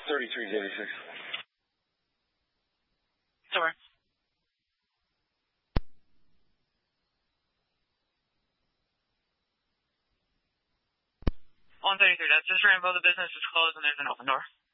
3386. Over. 133, that's just for info. The business is closed and there's an open door.